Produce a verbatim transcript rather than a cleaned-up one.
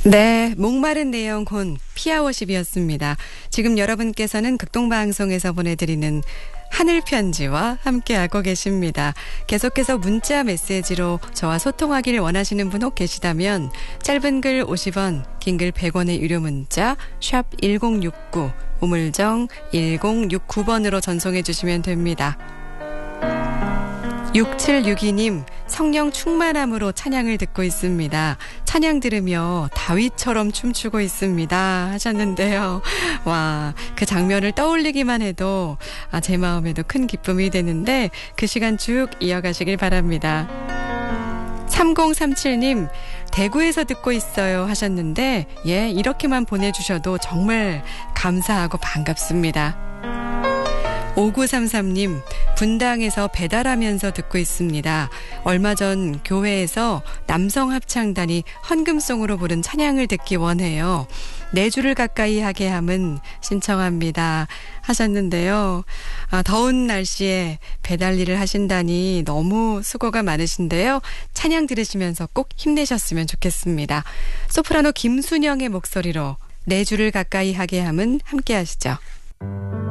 네, 목마른 내영 곤 피아워십이었습니다. 지금 여러분께서는 극동방송에서 보내드리는 하늘편지와 함께하고 계십니다. 계속해서 문자 메시지로 저와 소통하기를 원하시는 분 혹 계시다면 짧은 글 오십 원, 긴 글 백 원의 유료 문자 샵 일공육구, 우물정 일공육구 번으로 전송해 주시면 됩니다. 육칠육이 님, 성령 충만함으로 찬양을 듣고 있습니다. 찬양 들으며 다윗처럼 춤추고 있습니다 하셨는데요. 와, 그 장면을 떠올리기만 해도 아, 제 마음에도 큰 기쁨이 되는데 그 시간 쭉 이어가시길 바랍니다. 삼공삼칠 님, 대구에서 듣고 있어요 하셨는데 예, 이렇게만 보내주셔도 정말 감사하고 반갑습니다. 오구삼삼 님, 분당에서 배달하면서 듣고 있습니다. 얼마 전 교회에서 남성 합창단이 헌금송으로 부른 찬양을 듣기 원해요. 네 주를 가까이 하게 함은 신청합니다 하셨는데요. 아, 더운 날씨에 배달 일을 하신다니 너무 수고가 많으신데요. 찬양 들으시면서 꼭 힘내셨으면 좋겠습니다. 소프라노 김순영의 목소리로 네 주를 가까이 하게 함은 함께 하시죠.